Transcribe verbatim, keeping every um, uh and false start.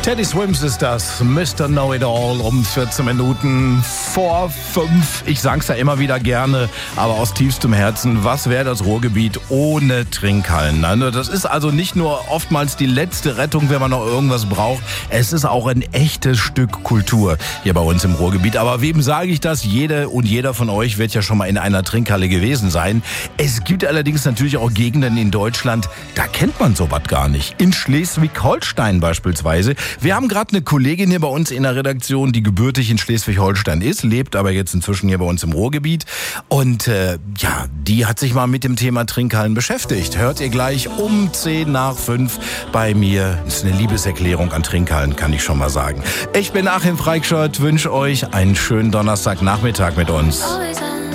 Teddy Swims ist das, Mister Know-It-All um vierzehn Minuten vor fünf. Ich sag's ja immer wieder gerne, aber aus tiefstem Herzen, was wäre das Ruhrgebiet ohne Trinkhallen? Das ist also nicht nur oftmals die letzte Rettung, wenn man noch irgendwas braucht. Es ist auch ein echtes Stück Kultur hier bei uns im Ruhrgebiet. Aber wem sage ich das? Jede und jeder von euch wird ja schon mal in einer Trinkhalle gewesen sein. Es gibt allerdings natürlich auch Gegenden in Deutschland, da kennt man sowas gar nicht. In Schleswig-Holstein beispielsweise. Wir haben gerade eine Kollegin hier bei uns in der Redaktion, die gebürtig in Schleswig-Holstein ist, lebt aber jetzt inzwischen hier bei uns im Ruhrgebiet. Und äh, ja, die hat sich mal mit dem Thema Trinkhallen beschäftigt. Hört ihr gleich um zehn nach fünf bei mir. Das ist eine Liebeserklärung an Trinkhallen, kann ich schon mal sagen. Ich bin Achim Freikscholt, wünsche euch einen schönen Donnerstagnachmittag mit uns.